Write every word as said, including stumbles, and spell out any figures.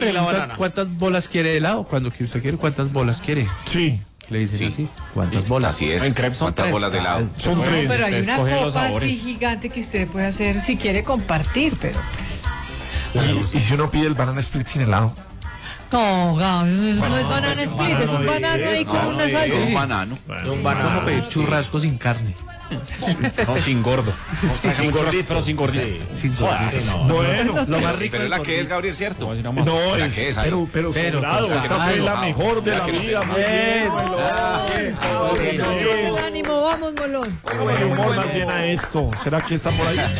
preguntan cuántas bolas quiere de helado. Cuando que usted quiere, ¿cuántas bolas quiere? Sí. Le dicen Sí. así. ¿Cuántas bolas? Así es. En crepes son ¿Cuántas tres. bolas de helado? Son tres. Pero hay Usted una escoge los copa sabores. así gigante que usted puede hacer si quiere compartir, pero... Y, y si uno pide el banana split sin helado. No, Gabo, eso no es banana split, es un banano ahí con una salsa. Un banano. Un banano. Pedir churrasco sin carne. No, sin gordo. Sin gordito, pero sin gordito. Sin gordito. Bueno. Lo más rico Pero es la del que es, Gabriel, ¿cierto? Voy a decir nada más. No, La es, que es ahí. pero, pero, Pero sobrado, con- esta ah, fue la no, mejor de la la que no vida, se muy bien, Molón. El ánimo, vamos, Molón. Póngale humor más bien a esto. ¿Será que está por ahí?